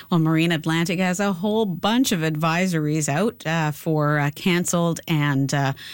Well, Marine Atlantic has a whole bunch of advisories out for canceled and,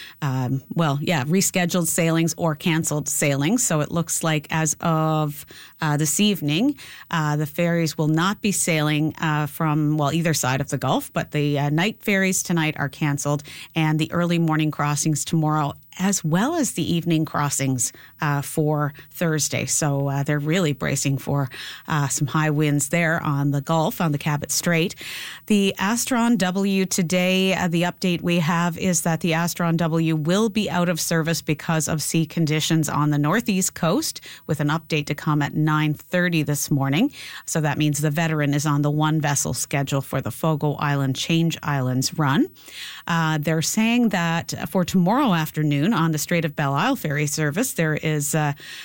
rescheduled sailings or canceled sailings. So it looks like as of this evening, the ferries will not be sailing from, either side of the Gulf, but the night ferries tonight are canceled and the early morning crossings tomorrow, as well as the evening crossings for Thursday. So they're really bracing for some high winds there on the Gulf, on the Cabot Strait. The Astron W today, the update we have is that the Astron W will be out of service because of sea conditions on the northeast coast, with an update to come at 9:30 this morning. So that means the Veteran is on the one vessel schedule for the Fogo Island Change Islands run. They're saying that for tomorrow afternoon on the Strait of Belle Isle ferry service, there is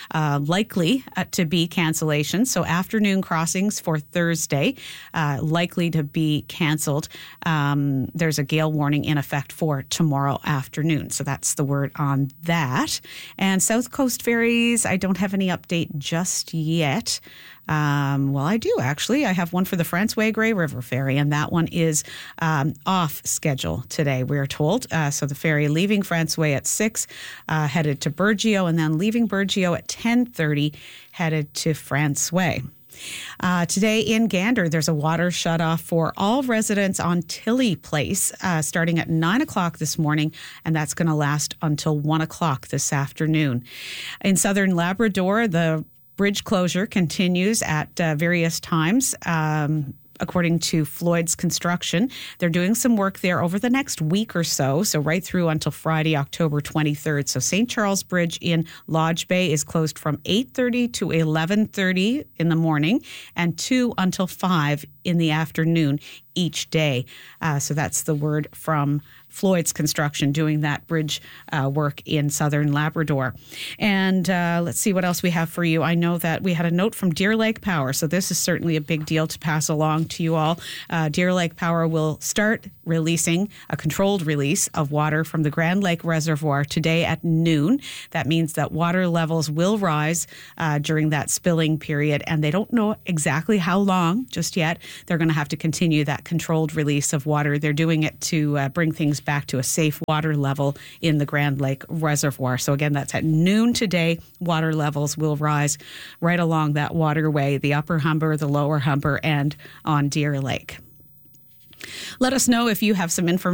likely to be cancellations. So afternoon crossings for Thursday likely to be canceled. There's a gale warning in effect for tomorrow afternoon. So that's the word on that. And South Coast ferries, I don't have any update just yet. I do actually. I have one for the François Grey River Ferry, and that one is off schedule today, we're told. So the ferry leaving François at 6, headed to Burgeo, and then leaving Burgeo at 10:30, headed to François. Today in Gander, there's a water shutoff for all residents on Tilly Place starting at 9 o'clock this morning, and that's going to last until 1 o'clock this afternoon. In southern Labrador, the bridge closure continues at various times. According to Floyd's Construction, they're doing some work there over the next week or so right through until Friday, October 23rd. So St. Charles Bridge in Lodge Bay is closed from 8:30 to 11:30 in the morning and 2 until 5 in the afternoon each day. So that's the word from Floyd's Construction doing that bridge work in southern Labrador. And let's see what else we have for you. I know that we had a note from Deer Lake Power, so this is certainly a big deal to pass along to you all. Deer Lake Power will start releasing a controlled release of water from the Grand Lake Reservoir today at noon. That means that water levels will rise during that spilling period, and they don't know exactly how long just yet. They're going to have to continue that controlled release of water. They're doing it to bring things back to a safe water level in the Grand Lake Reservoir. So again, that's at noon today. Water levels will rise right along that waterway, the Upper Humber, the Lower Humber, and on Deer Lake. Let us know if you have some information